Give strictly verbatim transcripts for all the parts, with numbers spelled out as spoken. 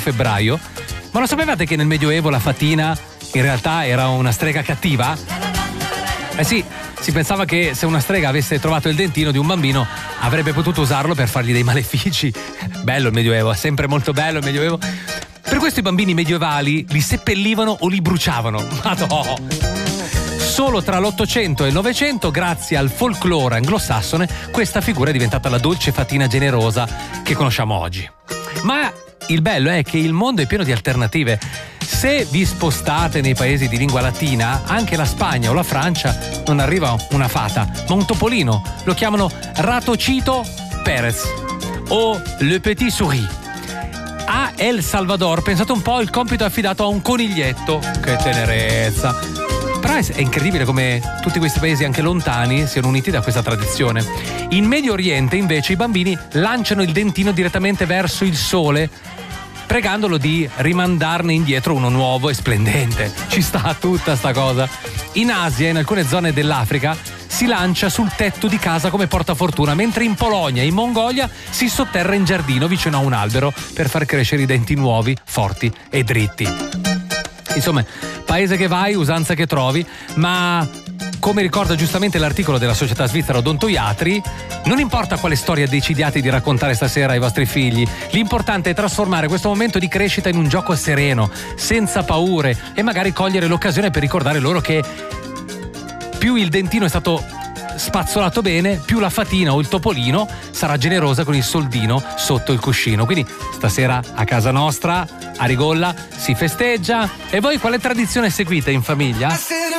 febbraio. Ma lo sapevate che nel Medioevo la fatina in realtà era una strega cattiva? Eh sì, si pensava che se una strega avesse trovato il dentino di un bambino avrebbe potuto usarlo per fargli dei malefici. Bello il Medioevo, è sempre molto bello il Medioevo. Per questo i bambini medievali li seppellivano o li bruciavano. Ma no! Solo tra l'Ottocento e il Novecento, grazie al folklore anglosassone, questa figura è diventata la dolce fatina generosa che conosciamo oggi. Ma il bello è che il mondo è pieno di alternative. Se vi spostate nei paesi di lingua latina, anche la Spagna o la Francia non arriva una fata, ma un topolino. Lo chiamano Ratocito Pérez o Le Petit Souris. A El Salvador, pensate un po', il compito è affidato a un coniglietto. Che tenerezza! Però è incredibile come tutti questi paesi, anche lontani, siano uniti da questa tradizione. In Medio Oriente, invece, i bambini lanciano il dentino direttamente verso il sole, pregandolo di rimandarne indietro uno nuovo e splendente. Ci sta tutta sta cosa. In Asia, in alcune zone dell'Africa, si lancia sul tetto di casa come portafortuna, mentre in Polonia e in Mongolia si sotterra in giardino vicino a un albero per far crescere i denti nuovi, forti e dritti. Insomma, paese che vai, usanza che trovi, ma come ricorda giustamente l'articolo della Società Svizzera Odontoiatri, non importa quale storia decidiate di raccontare stasera ai vostri figli, l'importante è trasformare questo momento di crescita in un gioco sereno, senza paure, e magari cogliere l'occasione per ricordare loro che più il dentino è stato spazzolato bene, più la fatina o il topolino sarà generosa con il soldino sotto il cuscino. Quindi stasera a casa nostra, a Rigolla, si festeggia. E voi quale tradizione seguite in famiglia?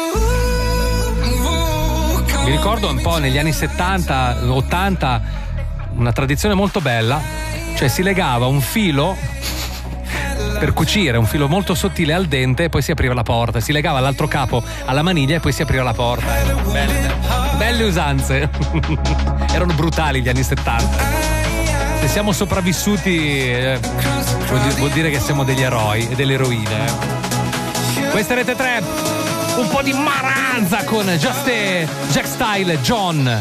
Mi ricordo un po' negli anni settanta, ottanta, una tradizione molto bella, cioè si legava un filo per cucire, un filo molto sottile al dente, e poi si apriva la porta, si legava l'altro capo alla maniglia e poi si apriva la porta. Belle, belle usanze. Erano brutali gli anni settanta. Se siamo sopravvissuti eh, vuol dire che siamo degli eroi e delle eroine. Eh. Questa è Rete tre, un po' di maranza con Just Jack Style, John.